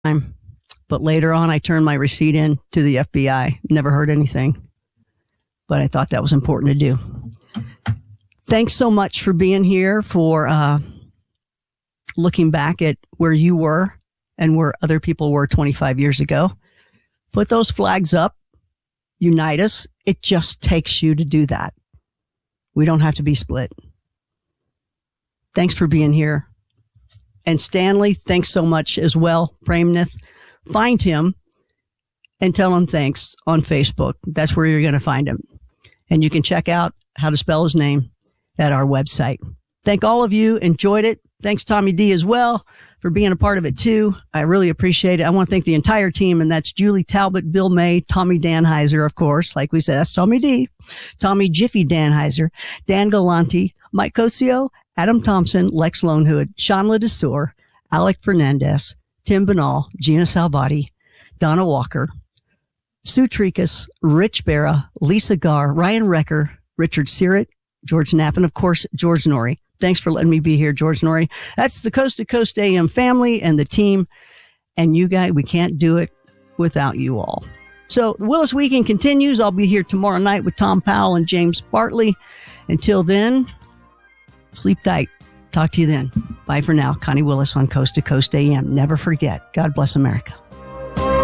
time. But later on, I turned my receipt in to the FBI. Never heard anything. But I thought that was important to do. Thanks so much for being here, for looking back at where you were and where other people were 25 years ago. Put those flags up. Unite us. It just takes you to do that. We don't have to be split. Thanks for being here. And Stanley, thanks so much as well. Premnath, find him and tell him thanks on Facebook. That's where you're going to find him. And you can check out how to spell his name at our website. Thank all of you. Enjoyed it. Thanks, Tommy D, as well, for being a part of it, too. I really appreciate it. I want to thank the entire team, and that's Julie Talbot, Bill May, Tommy Danheiser, of course. Like we said, that's Tommy D, Tommy Jiffy Danheiser, Dan Galanti, Mike Cosio, Adam Thompson, Lex Lonehood, Sean Ledesor, Alec Fernandez, Tim Banal, Gina Salvati, Donna Walker, Sue Trikas, Rich Barra, Lisa Garr, Ryan Recker, Richard Searett, George Knapp, and of course, George Norrie. Thanks for letting me be here, George Norrie. That's the Coast to Coast AM family and the team. And you guys, we can't do it without you all. So the Willis Weekend continues. I'll be here tomorrow night with Tom Powell and James Bartley. Until then, sleep tight. Talk to you then. Bye for now. Connie Willis on Coast to Coast AM. Never forget. God bless America.